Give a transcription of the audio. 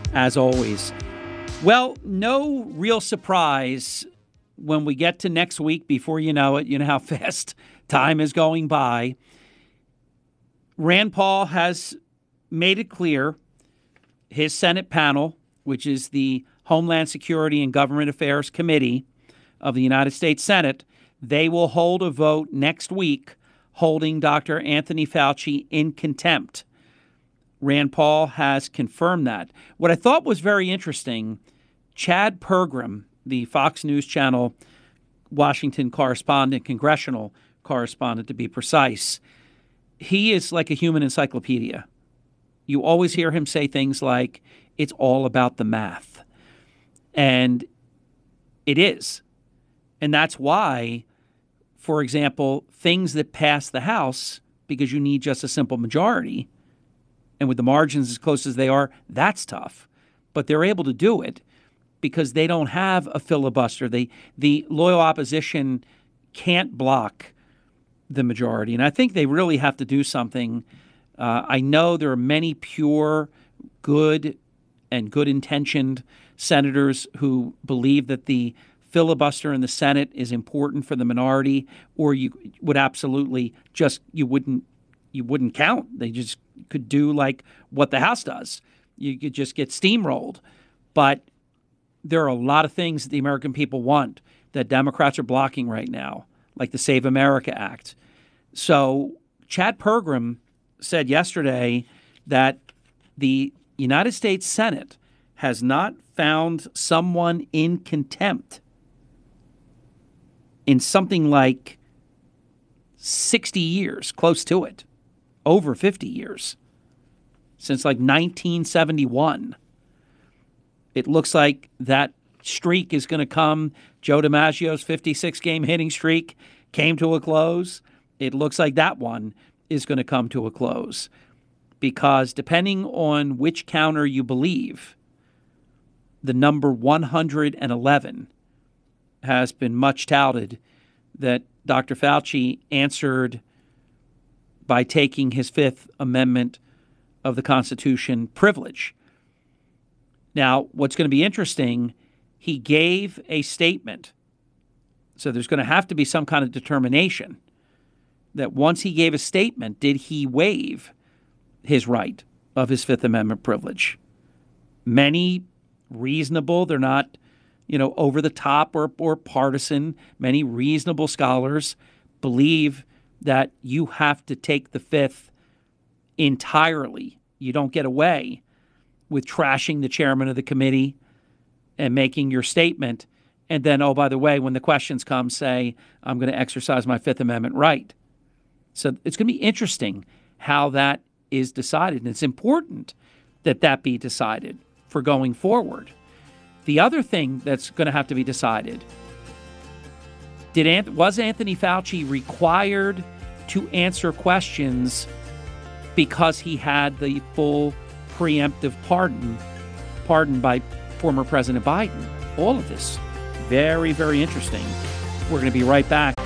as always. Well, no real surprise when we get to next week. Before you know it, you know how fast time is going by. Rand Paul has made it clear his Senate panel, which is the Homeland Security and Government Affairs Committee of the United States Senate, they will hold a vote next week holding Dr. Anthony Fauci in contempt. Rand Paul has confirmed that. What I thought was very interesting, Chad Pergram, the Fox News Channel Washington correspondent, congressional correspondent to be precise, he is like a human encyclopedia. You always hear him say things like, it's all about the math. And it is. And that's why, for example, things that pass the House, because you need just a simple majority, and with the margins as close as they are, that's tough. But they're able to do it because they don't have a filibuster. The loyal opposition can't block the majority. And I think they really have to do something. I know there are many pure, good, and good-intentioned senators who believe that the filibuster in the Senate is important for the minority, or you would absolutely just you wouldn't count. They just could do like what the House does. You could just get steamrolled. But there are a lot of things that the American people want that Democrats are blocking right now, like the Save America Act. So Chad Pergram said yesterday that the United States Senate has not found someone in contempt in something like 60 years, close to it, over 50 years, since like 1971. It looks like that streak is going to come. Joe DiMaggio's 56-game hitting streak came to a close. It looks like that one is going to come to a close because depending on which counter you believe, the number 111 has been much touted that Dr. Fauci answered by taking his Fifth Amendment of the Constitution privilege. Now, what's going to be interesting, he gave a statement. So there's going to have to be some kind of determination that once he gave a statement, did he waive his right of his Fifth Amendment privilege? Many reasonable, they're not, over the top or partisan. Many reasonable scholars believe that you have to take the Fifth entirely. You don't get away with trashing the chairman of the committee and making your statement. And then, oh, by the way, when the questions come, say, I'm going to exercise my Fifth Amendment right. So it's going to be interesting how that is decided. And it's important that that be decided for going forward. The other thing that's going to have to be decided, was Anthony Fauci required to answer questions because he had the full preemptive pardon by former President Biden? All of this, very, very interesting. We're going to be right back.